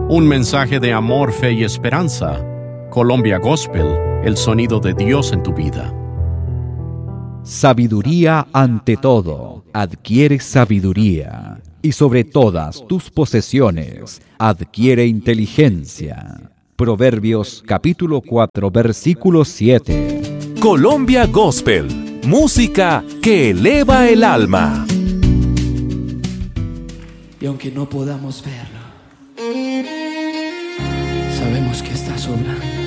Un mensaje de amor, fe y esperanza. Colombia Gospel, el sonido de Dios en tu vida. Sabiduría ante todo. Adquiere sabiduría. Y sobre todas tus posesiones, adquiere inteligencia. Proverbios capítulo 4, versículo 7. Colombia Gospel, música que eleva el alma. Y aunque no podamos verlo, sabemos que estás obrando.